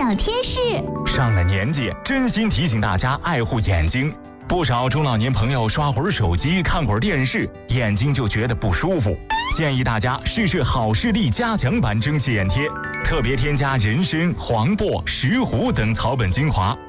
小贴士。 上了年纪，真心提醒大家爱护眼睛。不少中老年朋友刷会儿手机、看会儿电视，眼睛就觉得不舒服。建议大家试试好视力加强版蒸汽眼贴，特别添加人参、黄柏、石斛等草本精华。